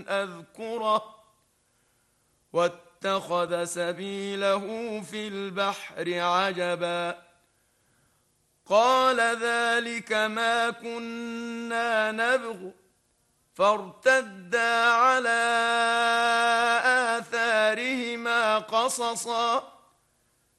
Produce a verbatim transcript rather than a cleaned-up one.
أذكره واتخذ سبيله في البحر عجبا قال ذلك ما كنا نبغ فارتدا على آثارهما قصصا